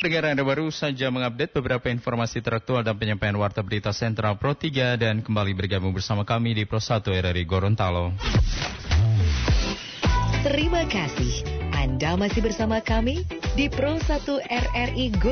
Pendengar Anda baru saja mengupdate beberapa informasi teraktual dan penyampaian Warta Berita Sentral Pro 3 dan kembali bergabung bersama kami di Pro 1 RRI Gorontalo. Terima kasih. Anda masih bersama kami di Pro 1 RRI Gorontalo.